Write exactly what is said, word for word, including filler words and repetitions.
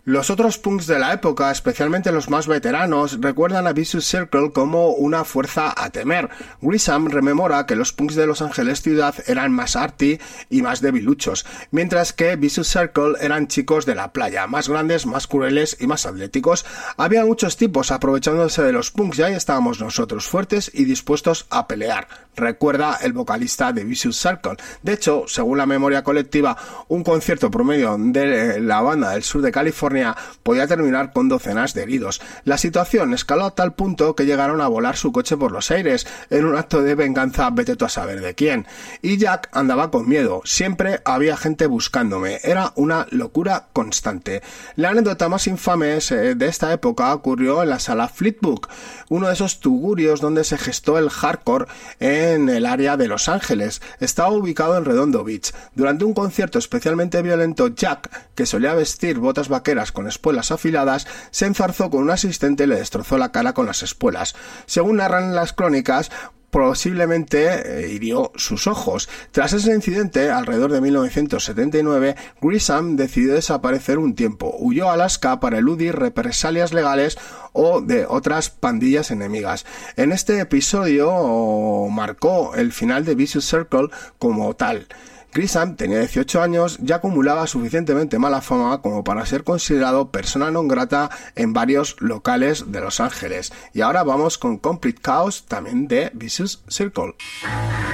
Los otros punks de la época, especialmente los más veteranos, recuerdan a Vicious Circle como una fuerza a temer. Grissom rememora que los punks de Los Ángeles ciudad eran más arty y más debiluchos, mientras que Vicious Circle eran chicos de la playa, más grandes, más crueles y más atléticos. Había muchos tipos aprovechándose de los punks y ahí estábamos nosotros, fuertes y dispuestos a pelear, recuerda el vocalista de Vicious Circle. De hecho, según la memoria colectiva, un concierto promedio de la banda del sur de California podía terminar con docenas de heridos. La situación escaló a tal punto que llegaron a volar su coche por los aires, en un acto de venganza vete tú a saber de quién. Y Jack andaba con miedo, siempre había gente buscándome, era una locura constante. La anécdota más infame de esta época ocurrió en la sala Fleetwood, uno de esos tugurios donde se gestó el hardcore en el área de Los Ángeles. Estaba ubicado en Redondo Beach. Durante un concierto especialmente violento, Jack, que solía vestir botas vaqueras con espuelas afiladas, se enzarzó con un asistente y le destrozó la cara con las espuelas. Según narran las crónicas, posiblemente eh, hirió sus ojos. Tras ese incidente, alrededor de mil novecientos setenta y nueve, Grissom decidió desaparecer un tiempo. Huyó a Alaska para eludir represalias legales o de otras pandillas enemigas. En este episodio oh, marcó el final de Vicious Circle como tal. Grissom tenía dieciocho años y acumulaba suficientemente mala fama como para ser considerado persona non grata en varios locales de Los Ángeles. Y ahora vamos con Complete Chaos, también de Vicious Circle.